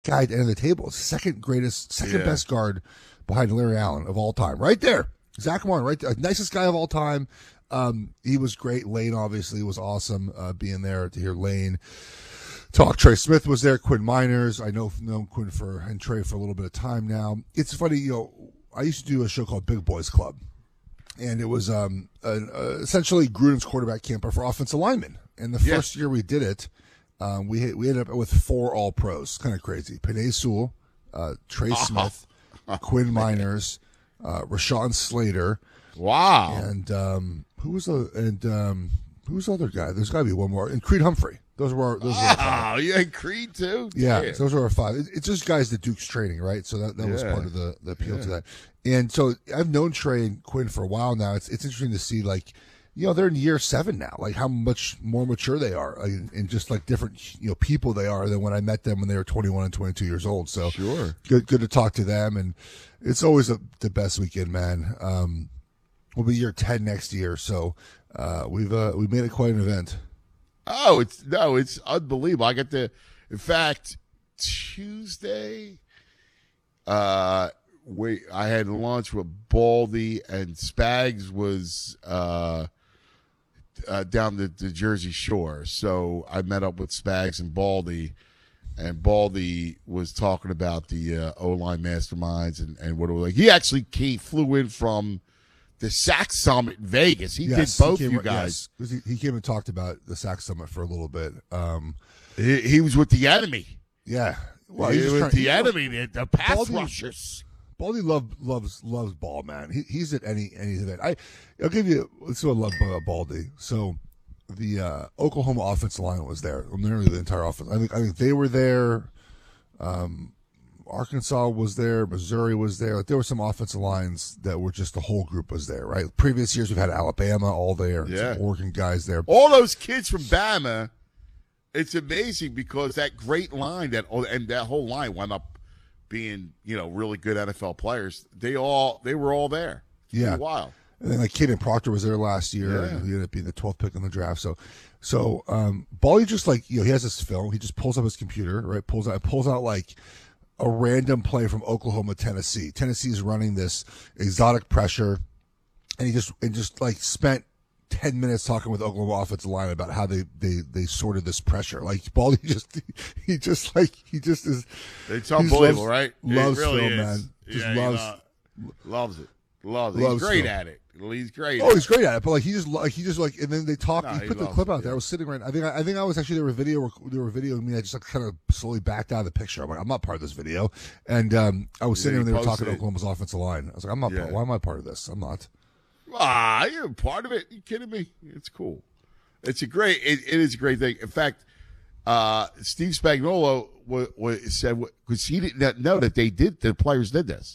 guy at the end of the table. Second best guard behind Larry Allen of all time. Right there. Zach Martin, right there. Nicest guy of all time. He was great. Lane obviously was awesome being there to hear Lane talk. Trey Smith was there. Quinn Miners. I know Quinn and Trey for a little bit of time now. It's funny, I used to do a show called Big Boys Club, and it was essentially Gruden's quarterback camp for offensive linemen. And the first year we did it, we ended up with 4 All-Pros. Kind of crazy. Penei Sewell, Trey Smith, Quinn Miners, Rashawn Slater. Wow. And who's the other guy? There's got to be one more. And Creed Humphrey. Those were our 5. Yeah, Creed too. Yeah, those were our 5. It's just guys that Duke's training, right? So that was part of the appeal to that. And so I've known Trey and Quinn for a while now. It's interesting to see, like, they're in year 7 now. Like, how much more mature they are, and just like different people they are than when I met them when they were 21 and 22 years old. So good to talk to them, and it's always the best weekend, man. We'll be year 10 next year, so we made it quite an event. Oh, it's unbelievable. I got in fact, Tuesday, I had lunch with Baldy, and Spags was down the Jersey Shore. So I met up with Spags and Baldy was talking about the O-line masterminds and what it was like. He actually flew in from the SAC Summit in Vegas. He did both you guys. Yes. He came and talked about the SAC Summit for a little bit. He was with the enemy. Yeah. Well, he was with the enemy, the pass rushers. Baldy loves ball, man. He's at any event. I'll give you. Let's do a love about Baldy. So the Oklahoma offensive line was there. Nearly the entire offense. I think they were there. Arkansas was there. Missouri was there. Like, there were some offensive lines that were just the whole group was there, right? Previous years we've had Alabama all there. Yeah. Some Oregon guys there. All those kids from Bama. It's amazing because that great line that whole line wound up being, really good NFL players. They were all there. It's pretty wild. And then like Caden Proctor was there last year, and he ended up being the 12th pick in the draft. So Baldy just he has this film. He just pulls up his computer, right? Pulls out like a random play from Oklahoma, Tennessee. Tennessee's running this exotic pressure, and he just spent 10 minutes talking with Oklahoma offensive line about how they sorted this pressure. Like Baldy is. It's unbelievable, right? Loves it really film, is. man. Just loves it. Loves it. Loves He's great film. at it. He's great. He's great at it. But and then they talked. No, he put the clip out there. I was sitting right. I think I was actually there. They were videoing me. I just kind of slowly backed out of the picture. I'm like, I'm not part of this video. And I was sitting there and they were talking to Oklahoma's offensive line. I was like, I'm not. Why am I part of this? I'm not. You're part of it. You kidding me? It's cool. It is a great thing. In fact, Steve Spagnuolo said, because he didn't know that the players did this.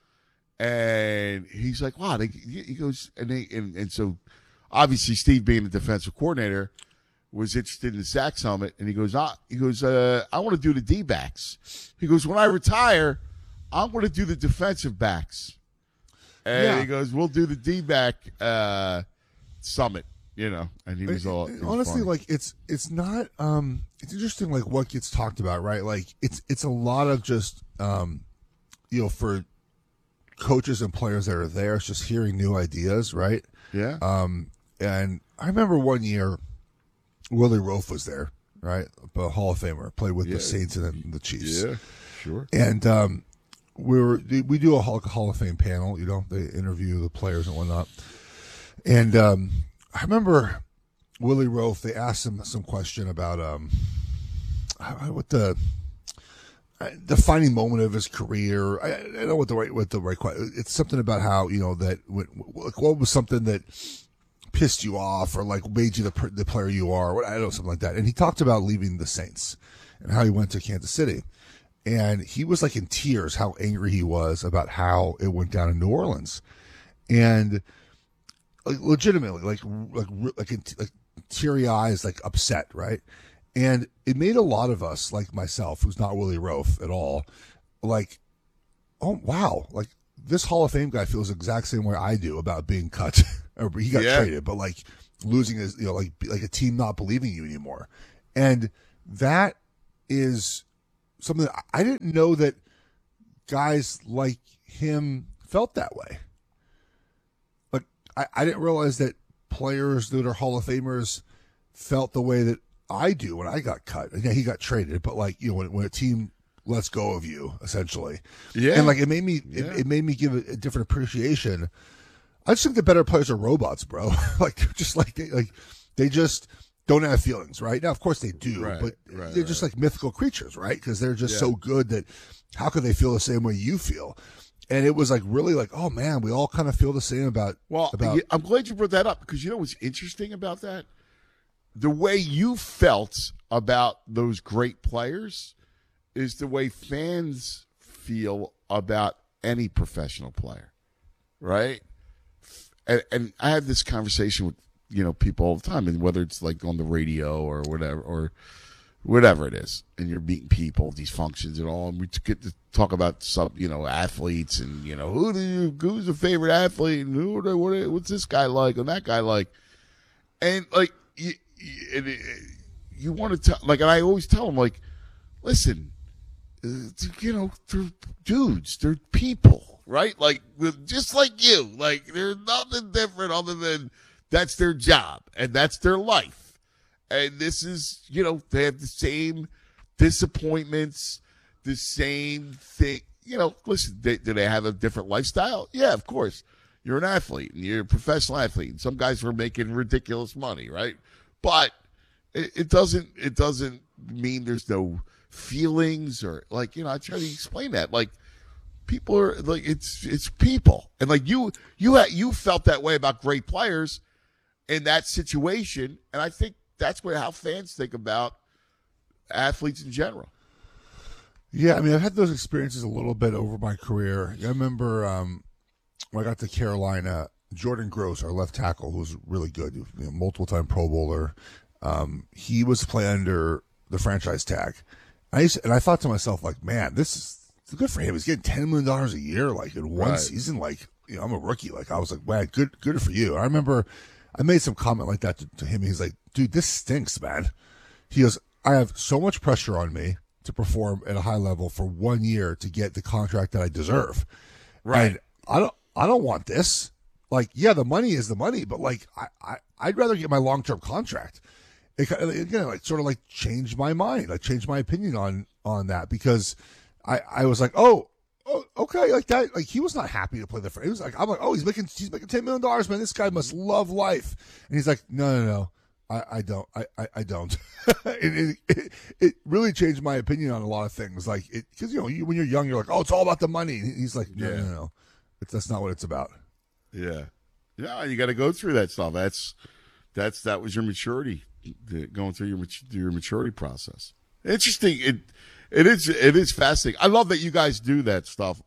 And he's like, wow. He goes, and so obviously Steve, being the defensive coordinator, was interested in the SAC Summit. And he goes, I want to do the D-backs. He goes, when I retire, I'm going to do the defensive backs. And he goes, we'll do the D-back summit, and he was all. Honestly, like it's not. It's interesting, like what gets talked about, right? Like it's a lot of just, for coaches and players that are there, it's just hearing new ideas, right? Yeah. And I remember one year, Willie Roaf was there, right? A Hall of Famer, played with the Saints and the Chiefs. Yeah, sure. And we do a Hall of Fame panel, they interview the players and whatnot. And I remember Willie Roaf, they asked him some question about what the defining moment of his career. I don't know what the right question. It's something about how, that what was something that pissed you off or like made you the player you are. I don't know, something like that. And he talked about leaving the Saints and how he went to Kansas City. And he was like in tears how angry he was about how it went down in New Orleans, and like legitimately, like teary eyes, like upset, right? And it made a lot of us, like myself, who's not Willie Roaf at all, like, oh wow, like this Hall of Fame guy feels the exact same way I do about being cut, or he got traded, but like losing his, like a team not believing you anymore, and that is something that I didn't know that guys like him felt that way. Like I didn't realize that players that are Hall of Famers felt the way that I do when I got cut. Yeah, he got traded, but like, you know, when a team lets go of you, essentially. Yeah. And like it made me it made me give a different appreciation. I just think the better players are robots, bro. Like just like they just don't have feelings, right? Now, of course they do, but they're just like mythical creatures, right? Because they're just so good that how could they feel the same way you feel? And it was like really like, oh man, we all kind of feel the same about. Well, I'm glad you brought that up because you know what's interesting about that? The way you felt about those great players is the way fans feel about any professional player, right? And I have this conversation with, you know, people all the time, and whether it's like on the radio or whatever it is, and you're meeting people, these functions and all, and we get to talk about some, you know, athletes and, you know, who's a favorite athlete and what's this guy like and that guy like, and like you want to tell, like, and I always tell them, like, listen, you know, they're dudes, they're people, right? Like, just like you, like, there's nothing different other than that's their job and that's their life. And this is, you know, they have the same disappointments, the same thing. You know, listen, do they have a different lifestyle? Yeah, of course. You're an athlete and you're a professional athlete. And some guys were making ridiculous money, right? But it doesn't mean there's no feelings or, like, you know, I try to explain that. Like, people are like, it's people. And like you felt that way about great players in that situation. And I think that's how fans think about athletes in general. Yeah, I mean, I've had those experiences a little bit over my career. I remember when I got to Carolina, Jordan Gross, our left tackle, who was really good, you know, multiple-time Pro Bowler, he was playing under the franchise tag. And I thought to myself, like, man, this is good for him. He's getting $10 million a year, like, in one season. Like, you know, I'm a rookie. Like, I was like, man, good for you. I remember I made some comment like that to him. He's like, dude, this stinks, man. He goes, I have so much pressure on me to perform at a high level for 1 year to get the contract that I deserve. Right. And I don't want this. Like, yeah, the money is the money, but like, I'd rather get my long-term contract. It, again, like, sort of like changed my mind, like changed my opinion on that, because I was like, oh, okay, like that, like he was not happy to play the. He was like, I'm like, oh, he's making $10 million, man. This guy must love life. And he's like, no, I don't. I don't. It really changed my opinion on a lot of things, like it, because you know, when you're young, you're like, oh, it's all about the money. And he's like, no, that's not what it's about. Yeah, you got to go through that stuff. That was your maturity, going through your maturity process. Interesting. It is fascinating. I love that you guys do that stuff.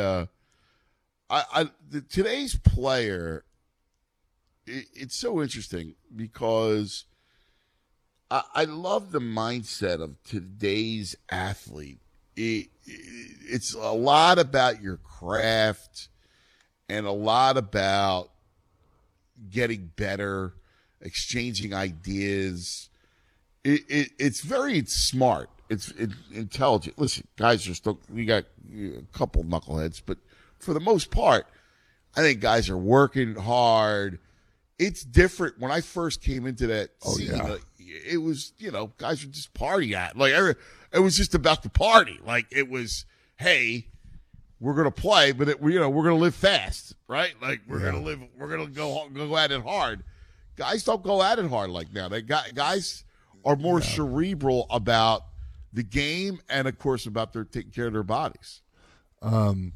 Today's player, it's so interesting because I love the mindset of today's athlete. It's a lot about your craft and a lot about getting better, exchanging ideas. It's very smart. It's intelligent. Listen, guys are still, we got a couple knuckleheads, but for the most part, I think guys are working hard. It's different. When I first came into that scene, it was, you know, guys were just party at. Like, it was just about the party. Like, it was, hey, we're going to play, but we're going to live fast, right? Like, we're going to go at it hard. Guys don't go at it hard like now. Guys are more cerebral about the game and, of course, about their taking care of their bodies. It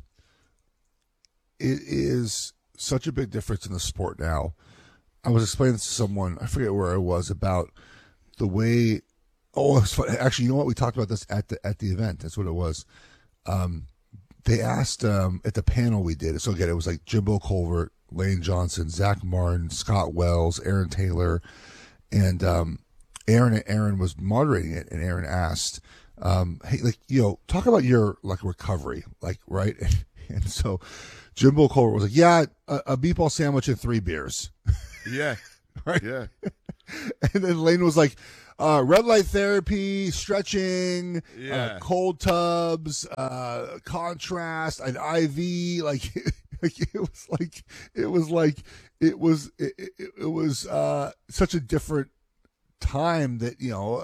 is such a big difference in the sport now. I was explaining this to someone, I forget where I was, about the way. Oh, it's funny. Actually, you know what? We talked about this at the event. That's what it was. They asked at the panel we did. So again, it was like Jimbo Colbert, Lane Johnson, Zach Martin, Scott Wells, Aaron Taylor, and Aaron was moderating it, and Aaron asked, hey, like, you know, talk about your, like, recovery, like, right? And so Jimbo Colbert was like, yeah, a meatball sandwich and 3 beers. Yeah. Right? Yeah. And then Lane was like, red light therapy, stretching, Yeah. cold tubs, contrast, an IV. Like, it was such a different time that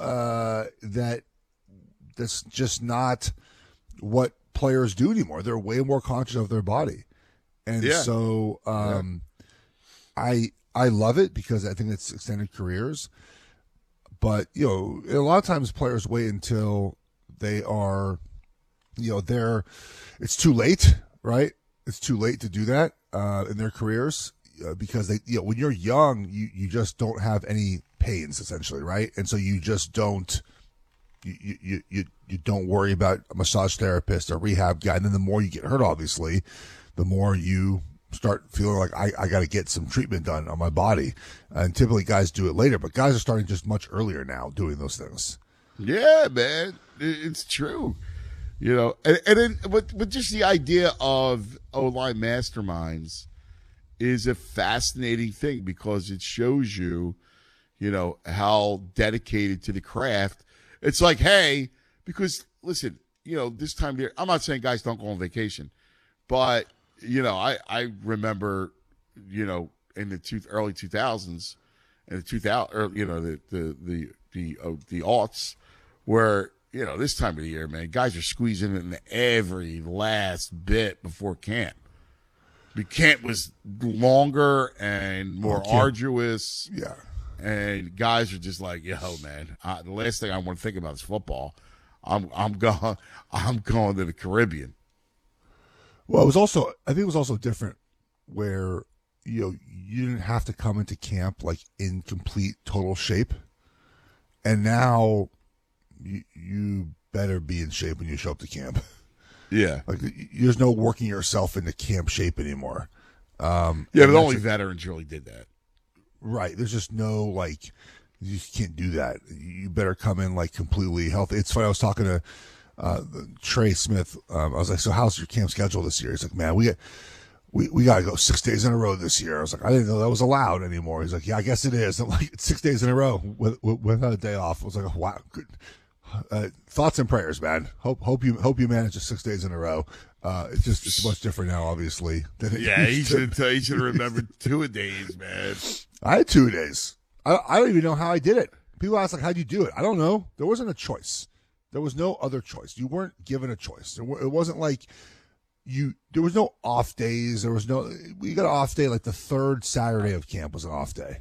that's just not what players do anymore. They're way more conscious of their body, and so I love it because I think it's extended careers. But a lot of times players wait until they are, it's too late, right? It's too late to do that in their careers because when you're young, you just don't have any pains essentially, right? And so you just don't. You don't worry about a massage therapist or rehab guy. And then the more you get hurt, obviously, the more you start feeling like I got to get some treatment done on my body. And typically guys do it later, but guys are starting just much earlier now doing those things. Yeah, man, it's true. And then, but just the idea of O-line masterminds is a fascinating thing because it shows you, how dedicated to the craft. It's like, hey, because listen, this time of year, I'm not saying guys don't go on vacation, but I remember, in the early 2000s and the 2000, or the aughts, where this time of the year, man, guys are squeezing in every last bit before camp. The camp was longer and more arduous. Yeah. And guys are just like, yo, man, the last thing I want to think about is football. I'm going to the Caribbean. Well, I think it was also different where, you didn't have to come into camp like in complete total shape. And now you better be in shape when you show up to camp. Yeah. Like there's no working yourself into camp shape anymore. But only veterans really did that. Right. There's just no, like, you just can't do that. You better come in, like, completely healthy. It's funny. I was talking to Trey Smith. I was like, so how's your camp schedule this year? He's like, man, we got to go 6 days in a row this year. I was like, I didn't know that was allowed anymore. He's like, yeah, I guess it is. I'm like, it's 6 days in a row without a day off. I was like, oh, wow. Good. Thoughts and prayers, man. Hope you manage the 6 days in a row. It's much different now, obviously. He should have remembered 2 days, man. I had 2 days. I don't even know how I did it. People ask, like, how'd you do it? I don't know. There wasn't a choice. There was no other choice. You weren't given a choice. It wasn't like there was no off days. We got an off day, like the third Saturday of camp was an off day.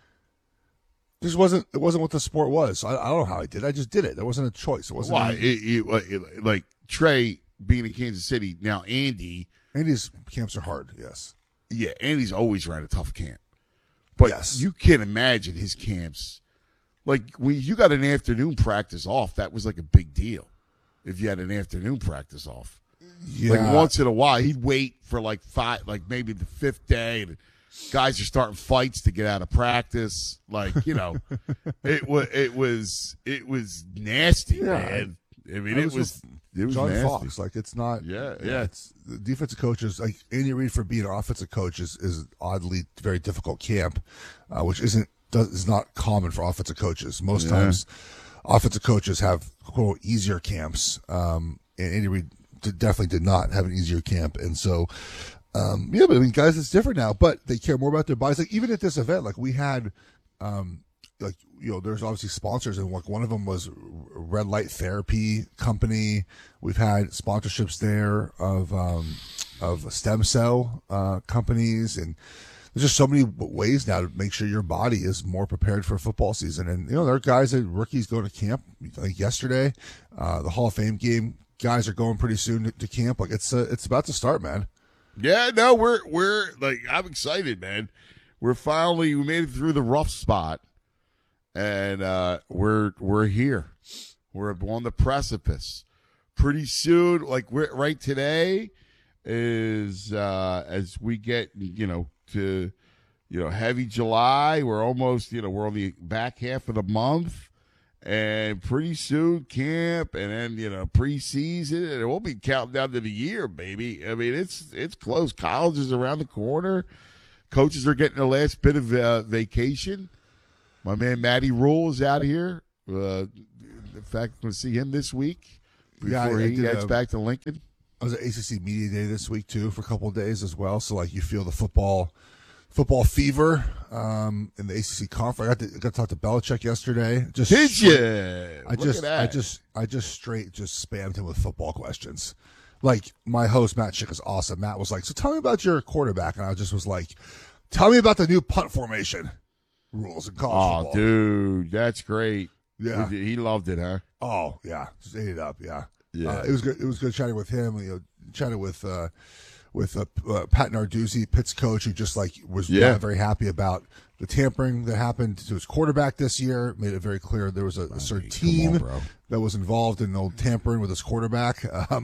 It wasn't what the sport was. I don't know how I did it. I just did it. There wasn't a choice. It wasn't. Why? Like Trey being in Kansas City, now Andy's camps are hard, yes. Yeah, Andy's always ran a tough camp. But yes. You can't imagine his camps. Like, when you got an afternoon practice off, that was like a big deal if you had an afternoon practice off. Yeah. Like, once in a while, he'd wait for like maybe the 5th day, and guys are starting fights to get out of practice. Like, it was nasty, man. I mean, it was John nasty. Fox. Like, it's not. Yeah. It's the defensive coaches. Like Andy Reid, for being an offensive coach, is oddly very difficult camp, which is not common for offensive coaches. Most times, offensive coaches have quote easier camps. And Andy Reid definitely did not have an easier camp, and so. But I mean, guys, it's different now. But they care more about their bodies. Like even at this event, like we had, there's obviously sponsors, and like one of them was Red Light Therapy Company. We've had sponsorships there of stem cell companies, and there's just so many ways now to make sure your body is more prepared for football season. And there are guys rookies going to camp. I think yesterday, the Hall of Fame game, guys are going pretty soon to camp. Like it's about to start, man. Yeah, no, we're like, I'm excited, man. We made it through the rough spot, and we're here. We're on the precipice. Pretty soon, like we're right today, is as we get to heavy July. We're almost we're on the back half of the month. And pretty soon camp, and then preseason, and it won't be counting down to the year, baby. I mean, it's close. College is around the corner. Coaches are getting the last bit of vacation. My man Matty Rule is out here In fact, we'll see him this week Yeah, before I he did, heads back to Lincoln. I was at ACC Media Day this week too for a couple of days as well. So like you feel the football fever in the ACC conference. I got to talk to Belichick yesterday. Did you? I just straight spammed him with football questions. Like my host Matt Schick is awesome. Matt was like, "So tell me about your quarterback," and I just was like, "Tell me about the new punt formation rules in college football." Dude, that's great. Yeah, he loved it, huh? Oh yeah, just ate it up. Yeah, Yeah. It was good. It was good chatting with him. Chatted with Pat Narduzzi, Pitt's coach, who just was not very happy about the tampering that happened to his quarterback this year. Made it very clear there was a certain team that was involved in the tampering with his quarterback. It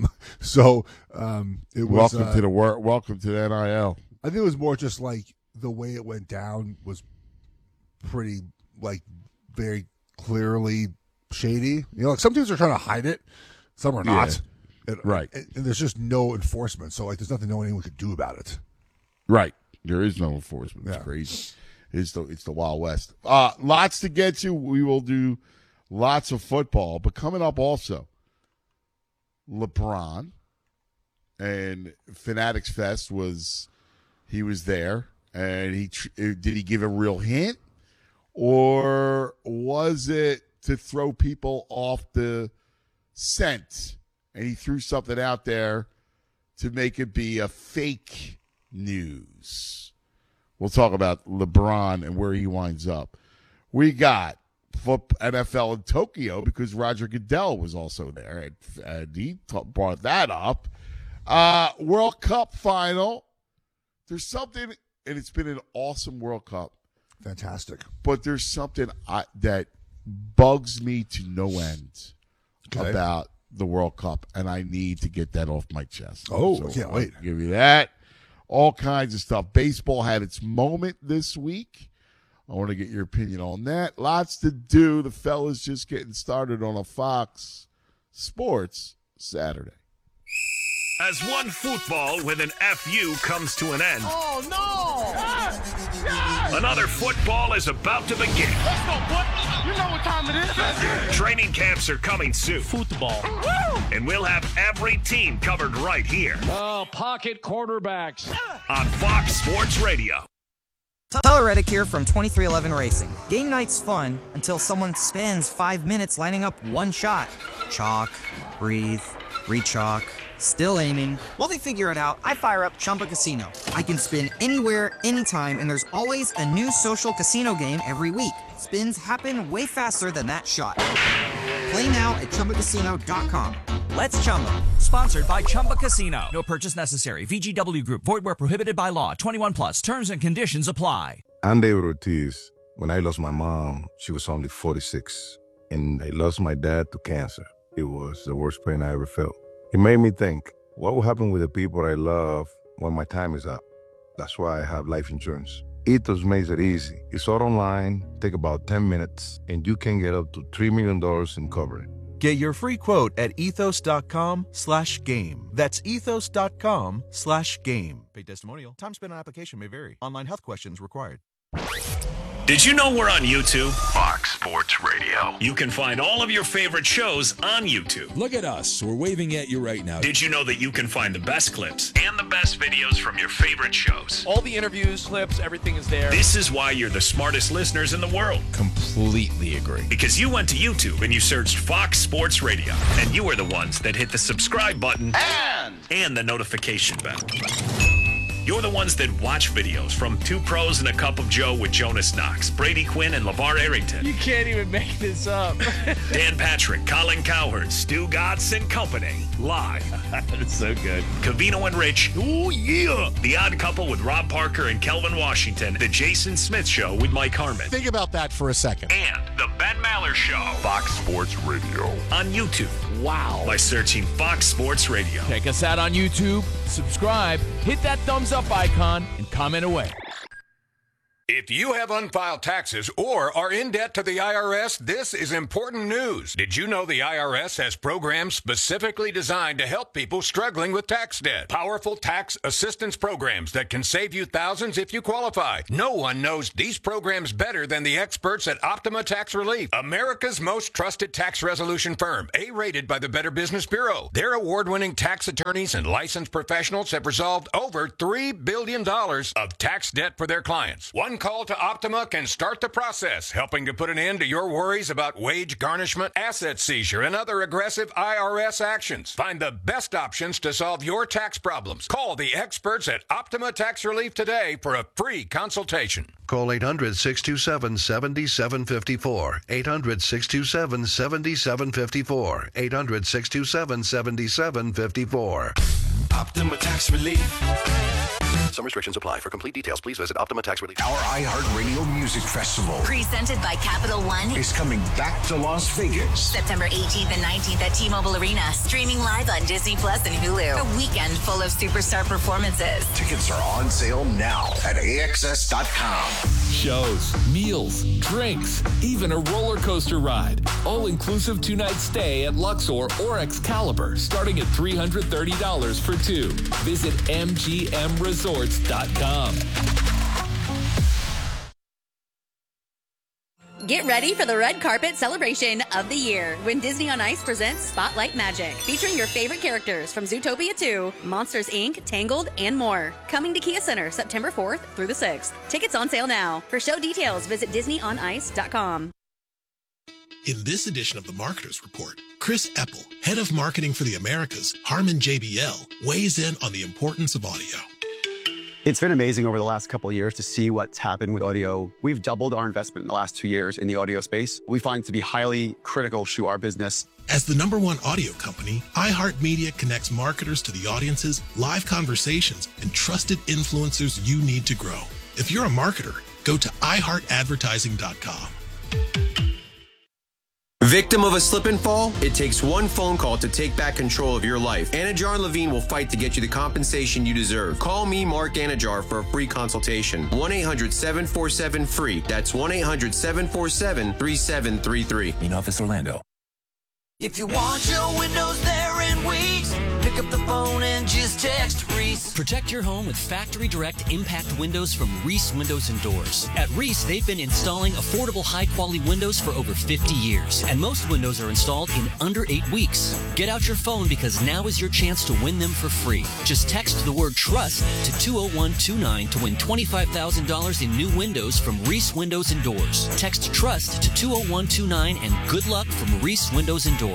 was welcome to the NIL. I think it was more just like the way it went down was pretty very clearly shady. Some teams are trying to hide it, some are not. Right. And there's just no enforcement. So there's nothing anyone could do about it. Right. There is no enforcement. It's crazy. It's the Wild West. Lots to get to. We will do lots of football. But coming up also, LeBron and Fanatics Fest was there. And did he give a real hint? Or was it to throw people off the scent? And he threw something out there to make it be a fake news. We'll talk about LeBron and where he winds up. We got NFL in Tokyo because Roger Goodell was also there, and he brought that up. World Cup final. There's something, and it's been an awesome World Cup. Fantastic. But there's something that bugs me to no end about the World Cup, and I need to get that off my chest. I can't wait. I'll give you that. All kinds of stuff. Baseball had its moment this week. I want to get your opinion on that. Lots to do. The fellas just getting started on a Fox Sports Saturday. As one football with an FU comes to an end. Oh, no! Yes! Another football is about to begin. Let's go, boy! You know what time it is. Training camps are coming soon. Football. Woo! And we'll have every team covered right here. Oh, pocket quarterbacks. On Fox Sports Radio. Tyler Reddick here from 2311 Racing. Game night's fun until someone spends 5 minutes lining up one shot. Chalk, breathe, re-chalk. Still aiming. While they figure it out, I fire up Chumba Casino. I can spin anywhere, anytime, and there's always a new social casino game every week. Spins happen way faster than that shot. Play now at ChumbaCasino.com. Let's Chumba. Sponsored by Chumba Casino. No purchase necessary. VGW Group. Void where prohibited by law. 21 plus. Terms and conditions apply. I'm David Ortiz. When I lost my mom, she was only 46. And I lost my dad to cancer. It was the worst pain I ever felt. It made me think, what will happen with the people I love when my time is up? That's why I have life insurance. Ethos makes it easy. It's all online, take about 10 minutes, and you can get up to $3 million in coverage. Get your free quote at ethos.com/game. That's ethos.com/game. Paid testimonial. Time spent on application may vary. Online health questions required. Did you know we're on YouTube? Fox Sports Radio. You can find all of your favorite shows on YouTube. Look at us. We're waving at you right now. Did you know that you can find the best clips and the best videos from your favorite shows? All the interviews, clips, everything is there. This is why you're the smartest listeners in the world. Completely agree. Because you went to YouTube and you searched Fox Sports Radio. And you were the ones that hit the subscribe button and the notification bell. You're the ones that watch videos from Two Pros and a Cup of Joe with Jonas Knox, Brady Quinn, and LeVar Arrington. You can't even make this up. Dan Patrick, Colin Cowherd, Stu Gatz, and company. Live. That's so good. Cavino and Rich. Oh, yeah. The Odd Couple with Rob Parker and Kelvin Washington. The Jason Smith Show with Mike Harmon. Think about that for a second. And the Ben Maller Show. Fox Sports Radio. On YouTube. Wow. By searching Fox Sports Radio. Check us out on YouTube. Subscribe. Hit that thumbs up icon and comment away. It's If you have unfiled taxes or are in debt to the IRS, this is important news. Did you know the IRS has programs specifically designed to help people struggling with tax debt? Powerful tax assistance programs that can save you thousands if you qualify. No one knows these programs better than the experts at Optima Tax Relief, America's most trusted tax resolution firm, A-rated by the Better Business Bureau. Their award-winning tax attorneys and licensed professionals have resolved over $3 billion of tax debt for their clients. One call to Optima can start the process, helping to put an end to your worries about wage garnishment, asset seizure, and other aggressive IRS actions. Find the best options to solve your tax problems. Call the experts at Optima Tax Relief today for a free consultation. Call 800-627-7754. 800-627-7754. 800-627-7754. Optima Tax Relief. Some restrictions apply. For complete details, please visit Optima Tax Relief. Our iHeartRadio Music Festival, presented by Capital One, is coming back to Las Vegas. September 18th and 19th at T-Mobile Arena. Streaming live on Disney Plus and Hulu. A weekend full of superstar performances. Tickets are on sale now at AXS.com. Shows, meals, drinks, even a roller coaster ride. All-inclusive 2-night stay at Luxor or Excalibur, starting at $330 for two. Visit MGMResorts.com. Get ready for the red carpet celebration of the year when Disney on Ice presents Spotlight Magic, featuring your favorite characters from Zootopia 2, Monsters, Inc., Tangled, and more. Coming to Kia Center September 4th through the 6th. Tickets on sale now. For show details, visit DisneyOnIce.com. In this edition of the Marketers Report, Chris Eppel, head of marketing for the Americas, Harman JBL, weighs in on the importance of audio. It's been amazing over the last couple of years to see what's happened with audio. We've doubled our investment in the last 2 years in the audio space. We find it to be highly critical to our business. As the #1 audio company, iHeartMedia connects marketers to the audiences, live conversations, and trusted influencers you need to grow. If you're a marketer, go to iHeartAdvertising.com. Victim of a slip and fall? It takes one phone call to take back control of your life. Anajar and Levine will fight to get you the compensation you deserve. Call me, Mark Anajar, for a free consultation. 1-800-747-FREE. That's 1-800-747-3733. In Office Orlando. If you want your windows there in weeks, pick up the phone and just text Reese. Protect your home with Factory Direct Impact Windows from Reese Windows and Doors. At Reese, they've been installing affordable, high-quality windows for over 50 years. And most windows are installed in under 8 weeks. Get out your phone because now is your chance to win them for free. Just text the word TRUST to 20129 to win $25,000 in new windows from Reese Windows and Doors. Text TRUST to 20129 and good luck from Reese Windows and Doors.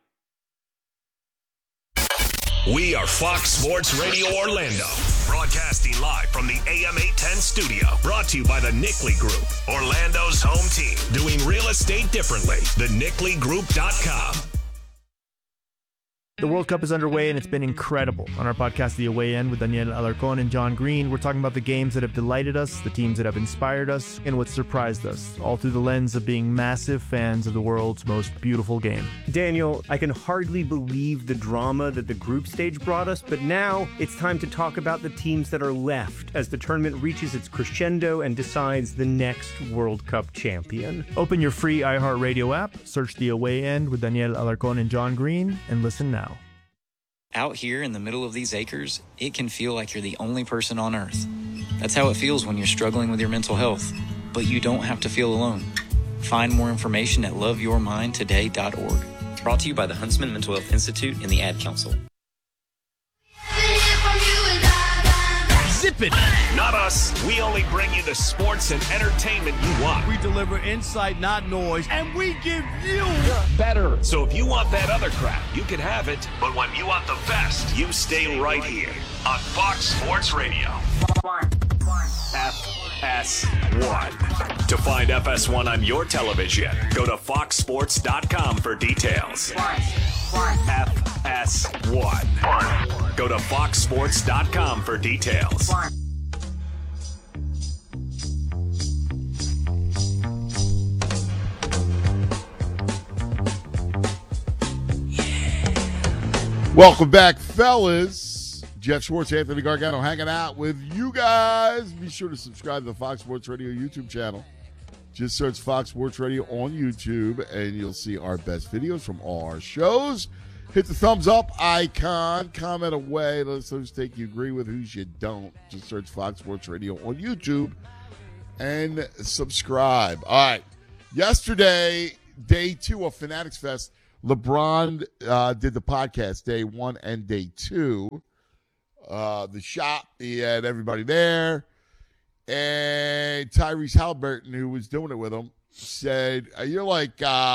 We are Fox Sports Radio Orlando, broadcasting live from the AM 810 studio. Brought to you by the Nickley Group, Orlando's home team. Doing real estate differently. TheNickleyGroup.com. The World Cup is underway, and it's been incredible. On our podcast, The Away End, with Daniel Alarcón and John Green, we're talking about the games that have delighted us, the teams that have inspired us, and what surprised us, all through the lens of being massive fans of the world's most beautiful game. Daniel, I can hardly believe the drama that the group stage brought us, but now it's time to talk about the teams that are left as the tournament reaches its crescendo and decides the next World Cup champion. Open your free iHeartRadio app, search The Away End with Daniel Alarcón and John Green, and listen now. Out here in the middle of these acres, it can feel like you're the only person on Earth. That's how it feels when you're struggling with your mental health. But you don't have to feel alone. Find more information at loveyourmindtoday.org. Brought to you by the Huntsman Mental Health Institute and the Ad Council. Zip it! Not us. We only bring you the sports and entertainment you want. We deliver insight, not noise, and we give you better. So if you want that other crap, you can have it. But when you want the best, you stay right here on Fox Sports Radio. FS1. To find FS1 on your television, go to foxsports.com for details. FS1. Go to foxsports.com for details. Welcome back, fellas. Jeff Schwartz, Anthony Gargano hanging out with you guys. Be sure to subscribe to the Fox Sports Radio YouTube channel. Just search Fox Sports Radio on YouTube, and you'll see our best videos from all our shows. Hit the thumbs up icon. Comment away. Let us know whose take you agree with, whose you don't. Just search Fox Sports Radio on YouTube and subscribe. All right. Yesterday, day 2 of Fanatics Fest, LeBron did the podcast, day 1 and day 2. The shop, he had everybody there. And Tyrese Halliburton, who was doing it with him, said, you're like,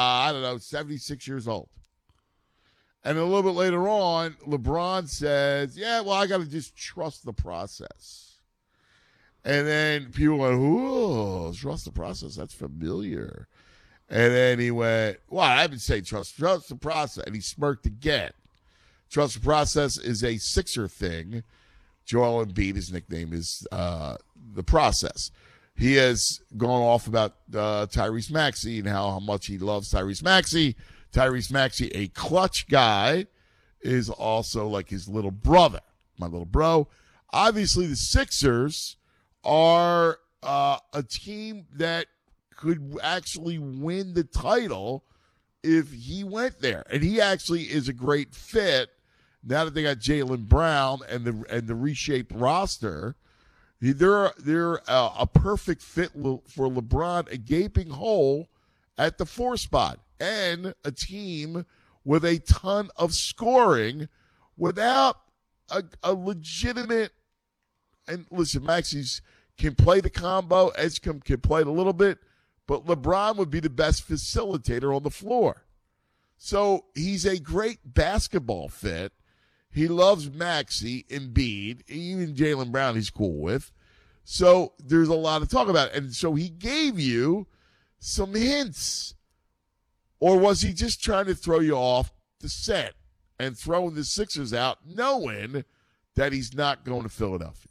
76 years old. And a little bit later on, LeBron says, yeah, well, I got to just trust the process. And then people went, ooh, trust the process. That's familiar. And then he went, well, I've been saying trust the process. And he smirked again. Trust the process is a Sixer thing. Joel Embiid, his nickname is the process. He has gone off about Tyrese Maxey and how much he loves Tyrese Maxey. Tyrese Maxey, a clutch guy, is also like his little brother, my little bro. Obviously, the Sixers are a team that could actually win the title if he went there. And he actually is a great fit now that they got Jaylen Brown and the reshaped roster. They're a perfect fit for LeBron, a gaping hole at the 4 spot, and a team with a ton of scoring without a legitimate. And listen, Maxey's can play the combo, Edgecombe can play it a little bit, but LeBron would be the best facilitator on the floor. So he's a great basketball fit. He loves Maxey, Embiid, even Jaylen Brown he's cool with. So there's a lot to talk about. And so he gave you some hints. Or was he just trying to throw you off the set and throwing the Sixers out knowing that he's not going to Philadelphia?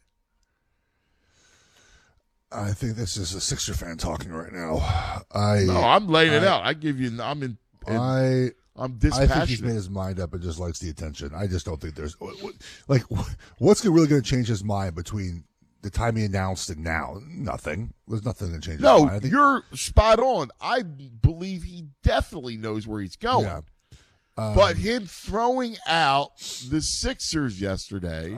I think this is a Sixer fan talking right now. I'm laying it out. I'm dispassionate. I think he's made his mind up and just likes the attention. I just don't think there's what's really going to change his mind between the time he announced and now? Nothing. There's nothing that changes. No, you're spot on. I believe he definitely knows where he's going. Yeah. But him throwing out the Sixers yesterday,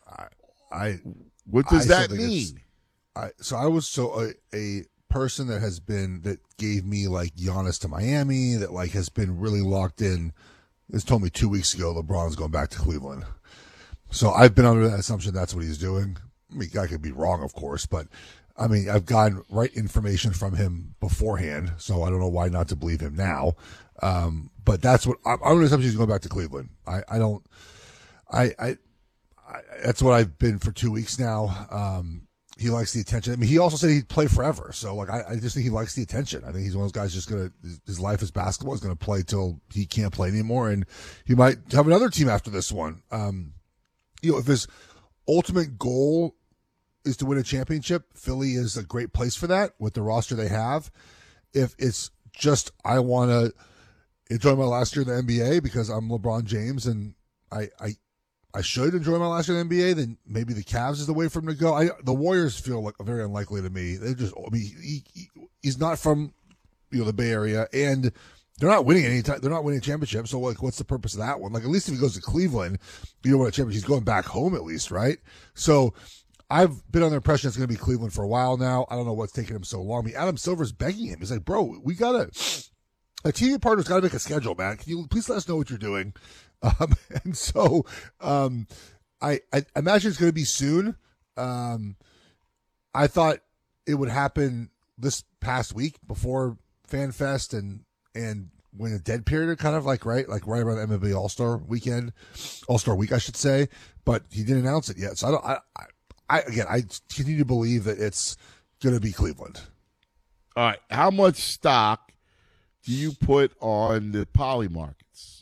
what does that mean? I was a person that gave me like Giannis to Miami, that like has been really locked in. This told me 2 weeks ago LeBron's going back to Cleveland. So I've been under that assumption that's what he's doing. I mean, I could be wrong, of course, but I mean, I've gotten right information from him beforehand, so I don't know why not to believe him now. But that's what I'm under the assumption he's going back to Cleveland. That's what I've been for 2 weeks now. He likes the attention. I mean, he also said he'd play forever. So, like, I just think he likes the attention. I think he's one of those guys his life is basketball. He's going to play till he can't play anymore. And he might have another team after this one. If his ultimate goal is to win a championship, Philly is a great place for that with the roster they have. If it's just, I want to enjoy my last year in the NBA because I'm LeBron James and I should enjoy my last year in the NBA, then maybe the Cavs is the way for him to go. The Warriors feel like very unlikely to me. He's not from the Bay Area, and they're not winning they're not winning championships. So like, what's the purpose of that one? Like, at least if he goes to Cleveland, you don't win a championship. He's going back home at least, right? So I've been on the impression it's going to be Cleveland for a while now. I don't know what's taking him so long. I mean, Adam Silver's begging him. He's like, bro, a TV partner's got to make a schedule, man. Can you please let us know what you're doing? And so, I imagine it's going to be soon. I thought it would happen this past week before FanFest and when a dead period, kind of like right around the MLB All-Star Week, I should say. But he didn't announce it yet. So I continue to believe that it's going to be Cleveland. All right. How much stock do you put on the poly markets?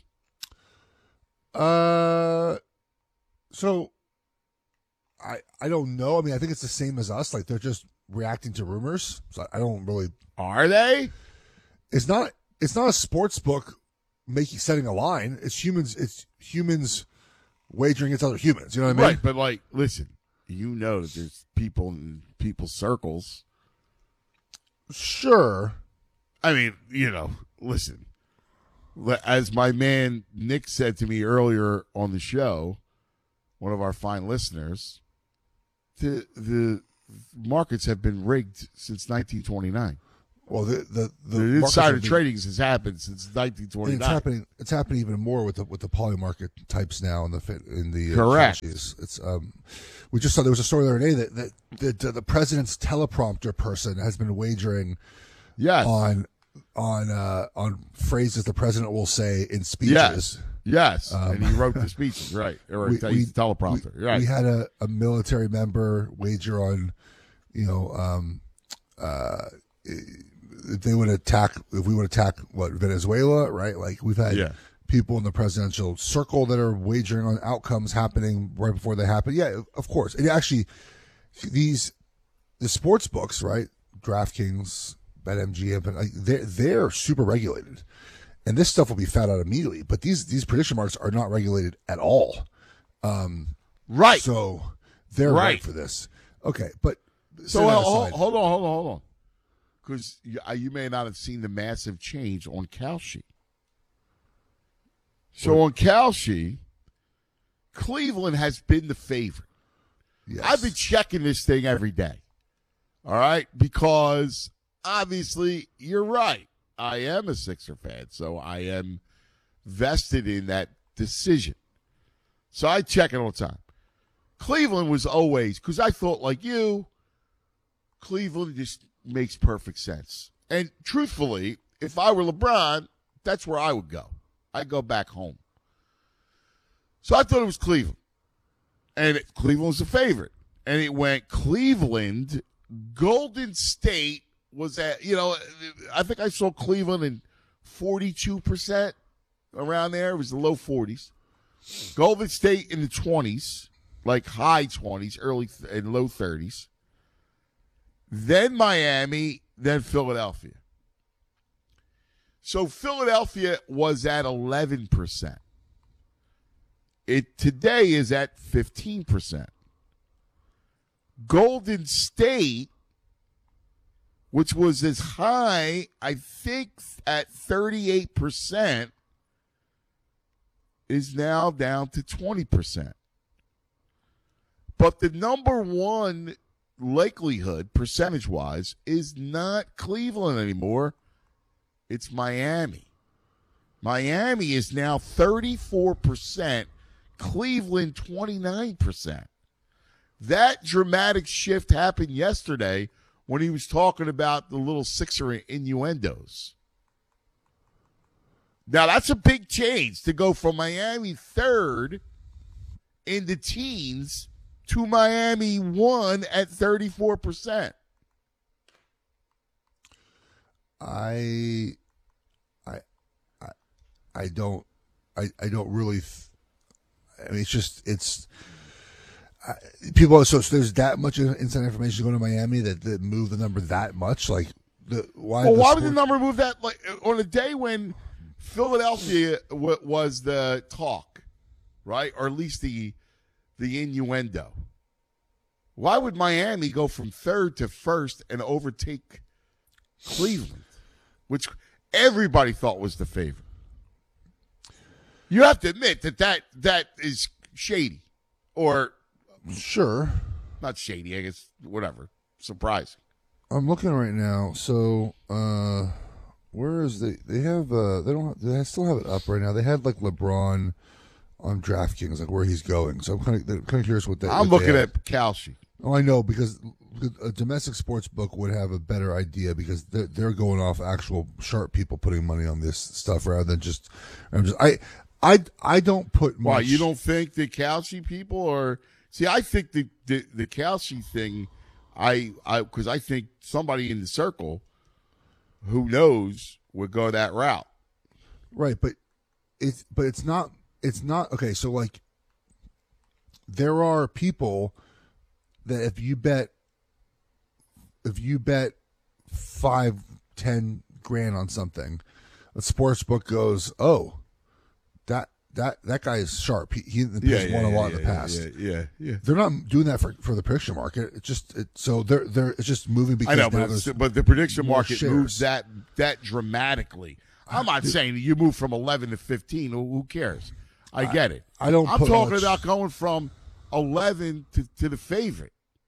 So I don't know. I mean, I think it's the same as us. Like, they're just reacting to rumors. So I don't really. Are they? It's not a sports book setting a line. It's humans wagering against other humans. You know what I mean? Right, but like, listen, you know that there's people in people's circles. Sure. I mean, listen. As my man Nick said to me earlier on the show, one of our fine listeners, the markets have been rigged since 1929. Well, the insider trading has happened since 1929. It's happening even more with the poly market types now in the correct. It's we just saw there was a story the other day that the president's teleprompter person has been wagering on phrases the president will say in speeches. Yes. And he wrote the speeches, right? Or he used the teleprompter. Right. We had a military member wager on, if we would attack Venezuela, right? Like we've had people in the presidential circle that are wagering on outcomes happening right before they happen. Yeah, of course. And actually, the sports books, right? DraftKings, BetMGM, they're super regulated, and this stuff will be found out immediately. But these prediction markets are not regulated at all. Right. So they're right for this. Okay, but so hold on. Because you may not have seen the massive change on Kalshi. So on Kalshi, Cleveland has been the favorite. Yes. I've been checking this thing every day. All right? Because obviously you're right. I am a Sixer fan, so I am vested in that decision. So I check it all the time. Cleveland was always, because I thought like you, Cleveland just makes perfect sense. And truthfully, if I were LeBron, that's where I would go. I'd go back home. So I thought it was Cleveland. And Cleveland was the favorite. And it went Cleveland, Golden State was at, I think I saw Cleveland in 42%, around there. It was the low 40s. Golden State in the 20s, like high 20s, early and low 30s. Then Miami, then Philadelphia. So Philadelphia was at 11%. It today is at 15%. Golden State, which was as high, I think, at 38%, is now down to 20%. But the number one likelihood, percentage-wise, is not Cleveland anymore. It's Miami. Miami is now 34%, Cleveland 29%. That dramatic shift happened yesterday when he was talking about the little Sixer innuendos. Now, that's a big change to go from Miami third in the teens to Miami 1 at 34%. I don't really. I mean, people. So there's that much inside information going to Miami that moved the number that much. Like, why would the number move that? Like on a day when Philadelphia was the talk, right, or at least the innuendo. Why would Miami go from third to first and overtake Cleveland, which everybody thought was the favorite? You have to admit that is shady, or sure, not shady. I guess whatever. Surprising. I'm looking right now. So where is they have they still have it up right now. They had like LeBron on DraftKings, like where he's going. So I'm kind of curious what that. I'm looking at Kalshi. Oh, I know, because a domestic sports book would have a better idea because they're going off actual sharp people putting money on this stuff rather than just. I don't put much. Why, you don't think the Kalshi people are? See, I think the Kalshi thing. Because I think somebody in the circle, who knows, would go that route. Right, but it's not okay. So like, there are people that if you bet 5-10 grand on something, a sports book goes, oh, that guy is sharp. He won a lot in the past. Yeah. They're not doing that for the prediction market. It's just it's just moving because I know, but the prediction market shares. moves that dramatically. I'm not saying you move from 11 to 15. Who cares? I get it. I don't. I'm talking about going from 11 to the favorite.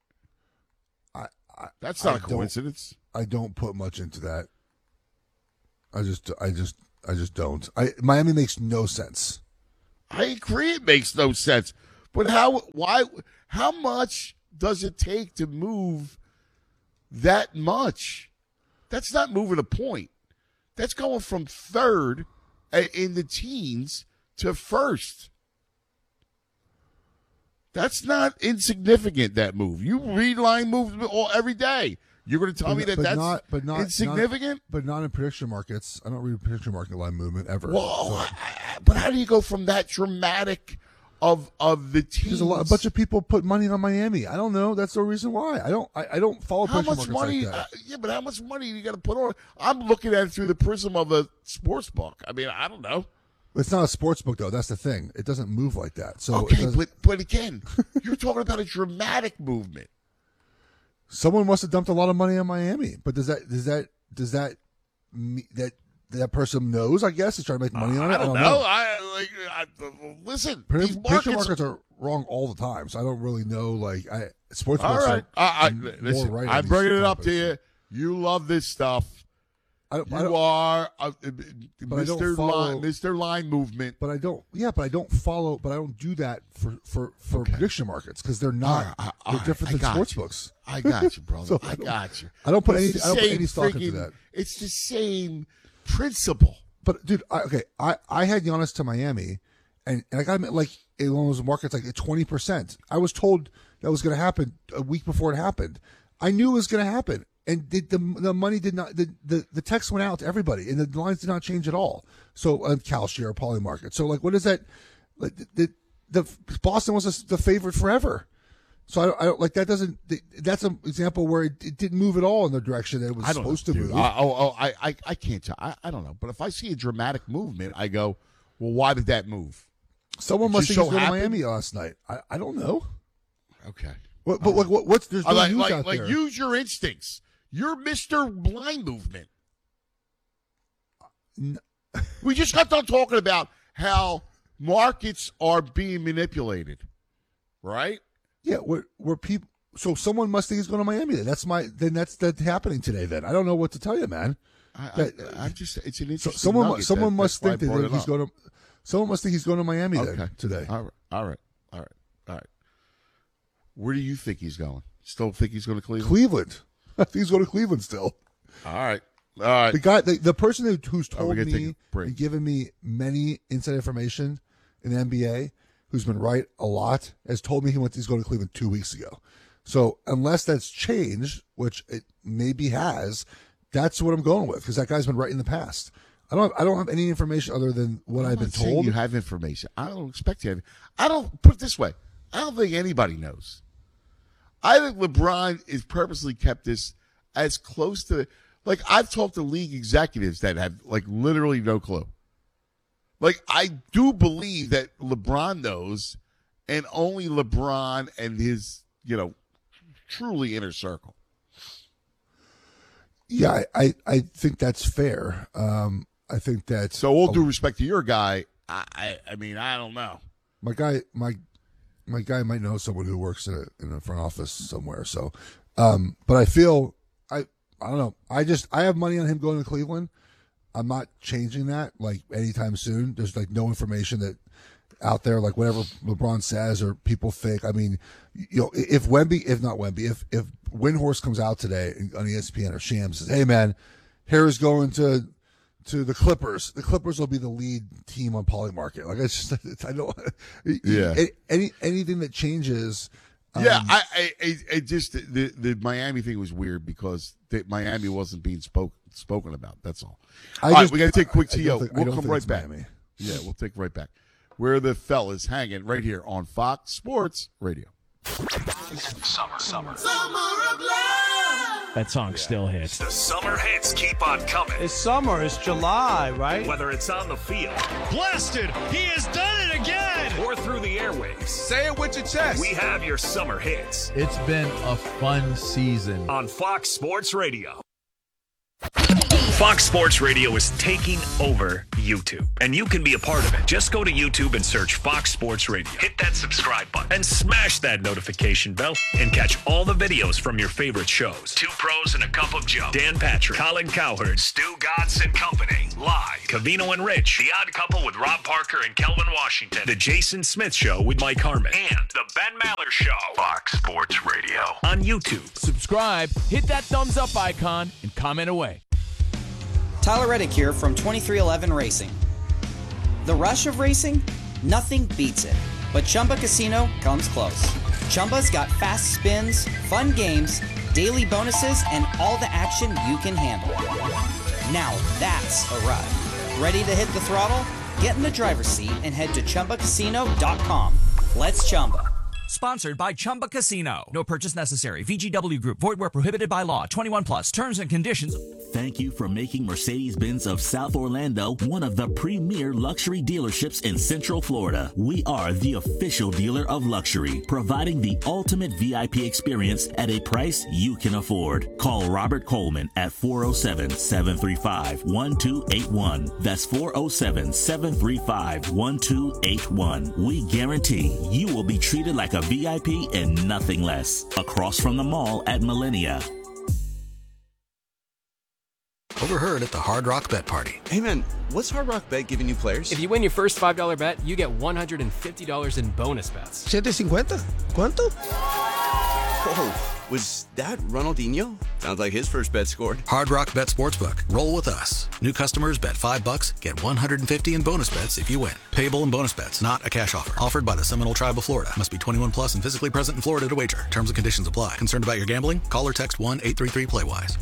That's not a coincidence. I don't put much into that. I just don't. Miami makes no sense. I agree it makes no sense. But how much does it take to move that much? That's not moving a point. That's going from third in the teens to first. That's not insignificant, that move. You read line moves every day. You're going to tell me that's insignificant? But not in prediction markets. I don't read prediction market line movement ever. Well, but how do you go from that dramatic of the teams? Because a bunch of people put money on Miami. I don't know. That's the reason why. I don't follow how prediction much money? markets like that. But how much money do you got to put on? I'm looking at it through the prism of a sports book. I mean, I don't know. It's not a sports book, though. That's the thing. It doesn't move like that. So okay, but again, you're talking about a dramatic movement. Someone must have dumped a lot of money on Miami, but does that person knows? I guess is trying to make money on it. I don't know. Listen, prediction markets are wrong all the time, so I don't really know. Sports all books right. Listen, right I'm bringing it up to you. You love this stuff. You are Mr. Line Movement. But I don't. Yeah, but I don't follow. But I don't do that for prediction markets because they're not. They're different than sports books. I got you, brother. So I got you. I don't put any stock into that. It's the same principle. But dude, I had Giannis to Miami, and I got him at in one of those markets at 20%. I was told that was going to happen a week before it happened. I knew it was going to happen. And the money did not, the text went out to everybody, and the lines did not change at all. So, CalShare, Polymarket. So, what is that? The Boston was the favorite forever. So, I don't that doesn't, that's an example where it didn't move at all in the direction that it was supposed to move. I can't tell. I don't know. But if I see a dramatic movement, I go, well, why did that move? Someone must have gone to Miami last night. I don't know. Okay. What's there's no news out there. Use your instincts. You're Mr. Blind Movement. We just got done talking about how markets are being manipulated, right? Yeah, where people. So someone must think he's going to Miami. That's happening today. Then I don't know what to tell you, man. It's an interesting. Someone must think that he's going to. Someone must think he's going to Miami today. All right. Where do you think he's going? Still think he's going to Cleveland? Cleveland. I think he's going to Cleveland still. All right. The guy, the person who's told me and given me many inside information in the NBA, who's been right a lot, has told me he's going to Cleveland 2 weeks ago. So unless that's changed, which it maybe has, that's what I'm going with because that guy's been right in the past. I don't have any information other than what I've been told. You have information. I don't expect you to have. I don't put it this way. I don't think anybody knows. I think LeBron is purposely kept this as close to I've talked to league executives that have literally no clue. I do believe that LeBron knows, and only LeBron and his truly inner circle. Yeah, I think that's fair. I think that. So all due respect to your guy, I mean I don't know. My guy might know someone who works in a front office somewhere. So, but I feel I don't know. I have money on him going to Cleveland. I'm not changing that anytime soon. There's no information that out there whatever LeBron says or people think. I mean, if Windhorst comes out today on ESPN or Shams says, "Hey man, Harris going to the Clippers. The Clippers will be the lead team on Polymarket." I don't. Yeah. Anything that changes. Yeah, I just the Miami thing was weird because Miami wasn't being spoken about. That's all. All right, we got to take a quick TO. We'll come right back. Miami. Yeah, we'll take right back. Where the fellas hanging right here on Fox Sports Radio. Summer of love. that song still hits. The summer hits keep on coming. It's summer. It's July, right? Whether it's on the field. Blasted! He has done it again! Or through the airwaves. Say it with your chest. We have your summer hits. It's been a fun season. On Fox Sports Radio. Fox Sports Radio is taking over YouTube, and you can be a part of it. Just go to YouTube and search Fox Sports Radio. Hit that subscribe button and smash that notification bell and catch all the videos from your favorite shows. Two Pros and a Cup of Joe, Dan Patrick, Colin Cowherd, Stu Godson and Company, live, Covino and Rich, The Odd Couple with Rob Parker and Kelvin Washington, The Jason Smith Show with Mike Harmon, and The Ben Maller Show. Fox Sports Radio on YouTube. Subscribe, hit that thumbs up icon, and comment away. Tyler Reddick here from 2311 Racing. The rush of racing? Nothing beats it. But Chumba Casino comes close. Chumba's got fast spins, fun games, daily bonuses, and all the action you can handle. Now that's a ride. Ready to hit the throttle? Get in the driver's seat and head to ChumbaCasino.com. Let's Chumba. Sponsored by Chumba Casino. No purchase necessary. VGW Group. Void where prohibited by law. 21 plus. Terms and conditions. Thank you for making Mercedes-Benz of South Orlando one of the premier luxury dealerships in Central Florida. We are the official dealer of luxury, providing the ultimate VIP experience at a price you can afford. Call Robert Coleman at 407-735-1281. That's 407-735-1281. We guarantee you will be treated like a VIP and nothing less. Across from the mall at Millennia. Overheard at the Hard Rock Bet Party. Hey man, what's Hard Rock Bet giving you players? If you win your first $5 bet, you get $150 in bonus bets. $750? ¿Cuánto? Oh, was that Ronaldinho? Sounds like his first bet scored. Hard Rock Bet Sportsbook. Roll with us. New customers bet $5, get $150 in bonus bets if you win. Payable in bonus bets, not a cash offer. Offered by the Seminole Tribe of Florida. Must be 21 plus and physically present in Florida to wager. Terms and conditions apply. Concerned about your gambling? Call or text 1-833-PLAY-WISE.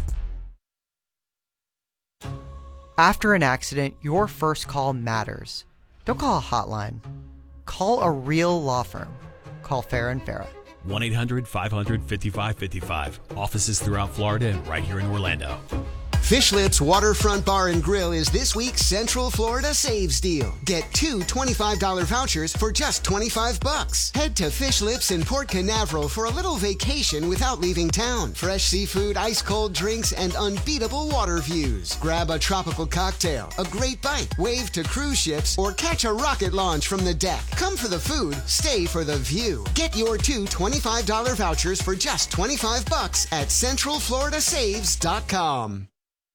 After an accident, your first call matters. Don't call a hotline. Call a real law firm. Call Farah & Farah. 1-800-500-5555. Offices throughout Florida and right here in Orlando. Fish Lips Waterfront Bar and Grill is this week's Central Florida Saves Deal. Get two $25 vouchers for just $25. Head to Fish Lips in Port Canaveral for a little vacation without leaving town. Fresh seafood, ice-cold drinks, and unbeatable water views. Grab a tropical cocktail, a great bite, wave to cruise ships, or catch a rocket launch from the deck. Come for the food, stay for the view. Get your two $25 vouchers for just $25 at CentralFloridaSaves.com.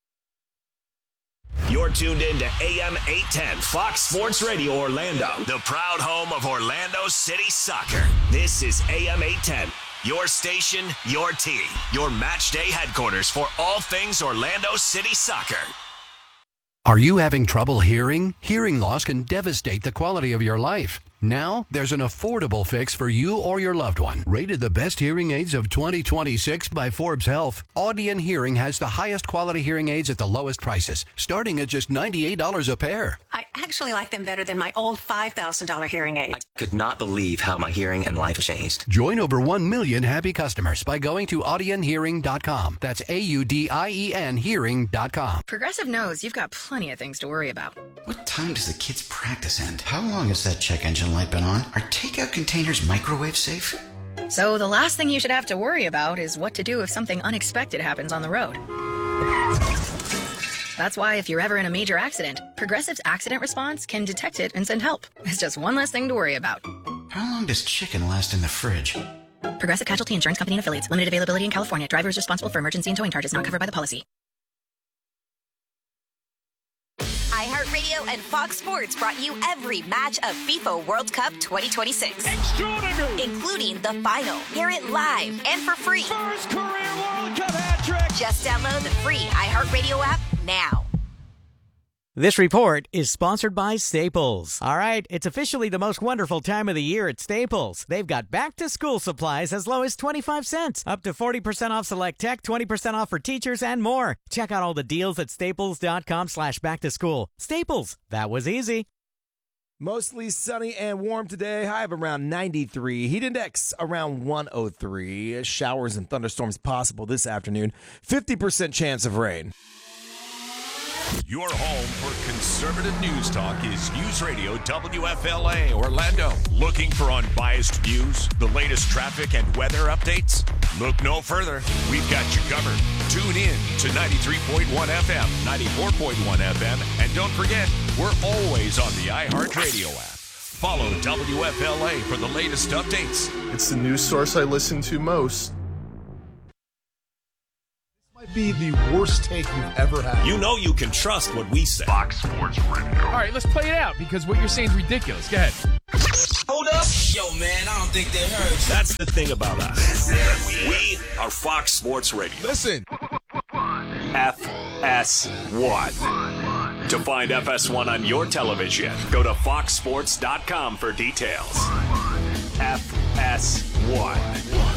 You're tuned in to AM 810 Fox Sports Radio Orlando, the proud home of Orlando City Soccer. This is AM 810, your station, your team, your match day headquarters for all things Orlando City Soccer. Are you having trouble hearing? Hearing loss can devastate the quality of your life. Now, there's an affordable fix for you or your loved one. Rated the best hearing aids of 2026 by Forbes Health, Audion Hearing has the highest quality hearing aids at the lowest prices, starting at just $98 a pair. I actually like them better than my old $5,000 hearing aid. I could not believe how my hearing and life changed. Join over 1 million happy customers by going to audionhearing.com. That's AUDIEN hearing.com. Progressive knows you've got plenty of things to worry about. What time does the kids' practice end? How long has that check engine light been on? Are takeout containers microwave safe? So the last thing you should have to worry about is what to do if something unexpected happens on the road. That's why if you're ever in a major accident, Progressive's accident response can detect it and send help. It's just one less thing to worry about. How long does chicken last in the fridge? Progressive Casualty Insurance Company and Affiliates. Limited availability in California. Driver is responsible for emergency and towing charges not covered by the policy. iHeartRadio and Fox Sports brought you every match of FIFA World Cup 2026. Extraordinary! Including the final. Hear it live and for free. First career World Cup hat trick! Just download the free iHeartRadio app now. This report is sponsored by Staples. All right, it's officially the most wonderful time of the year at Staples. They've got back-to-school supplies as low as 25 cents, up to 40% off select tech, 20% off for teachers, and more. Check out all the deals at staples.com/back-to-school. Staples, that was easy. Mostly sunny and warm today. High of around 93. Heat index around 103. Showers and thunderstorms possible this afternoon. 50% chance of rain. Your home for conservative news talk is News Radio WFLA Orlando. Looking for unbiased views, the latest traffic and weather updates? Look no further. We've got you covered. Tune in to 93.1 FM, 94.1 FM, and don't forget, we're always on the iHeartRadio app. Follow WFLA for the latest updates. It's the news source I listen to most. Might be the worst take you've ever had. You know you can trust what we say. Fox Sports Radio. All right, let's play it out because what you're saying is ridiculous. Go ahead. Hold up. Yo, man, I don't think they heard you. That's the thing about us. We are Fox Sports Radio. Listen. FS1. To find FS1 on your television, go to foxsports.com for details. FS1.